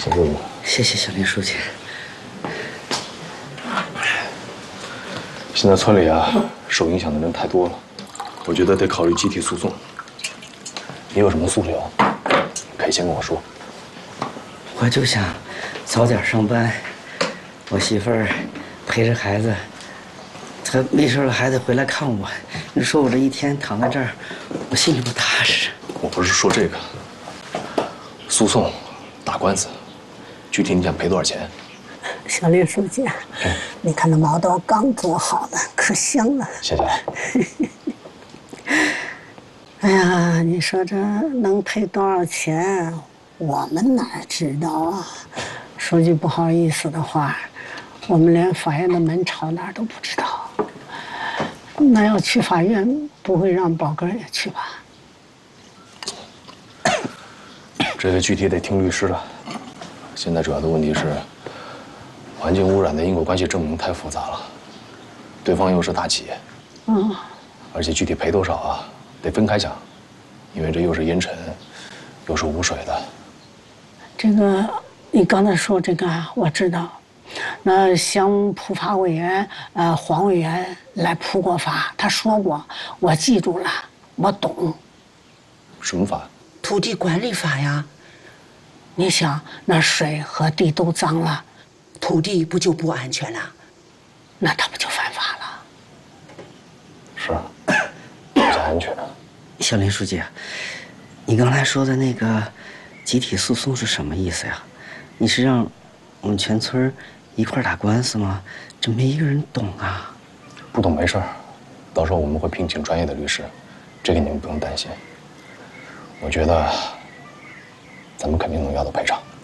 先坐坐。 谢谢小林书记。 现在村里啊，受影响的人太多了，我觉得得考虑集体诉讼。你有什么诉求，可以先跟我说。 我就想早点上班，我媳妇儿陪着孩子，她没事了还得回来看我。你说我这一天躺在这儿，我心里不踏实。 我不是说这个，诉讼、打官司，具体你想赔多少钱？ 小林书记，你看那毛豆刚做好的，可香了。 谢谢。 哎呀，你说这能赔多少钱，我们哪知道啊？说句不好意思的话，我们连法院的门朝哪儿都不知道。那要去法院，不会让宝哥也去吧？ 这个具体得听律师了。现在主要的问题是，环境污染的因果关系证明太复杂了，对方又是大企业，而且具体赔多少啊，得分开讲，因为这又是烟尘，又是污水的。 这个你刚才说这个我知道，那乡普法委员黄委员来普过法，他说过，我记住了，我懂。 什么法？ 土地管理法呀。你想，那水和地都脏了，土地不就不安全了？那他不就犯法了？ 是，不太安全。 小林书记，你刚才说的那个集体诉讼是什么意思呀？你是让我们全村一块打官司吗？这没一个人懂啊。 不懂没事儿，到时候我们会聘请专业的律师，这个你们不用担心。我觉得咱们肯定能要到赔偿。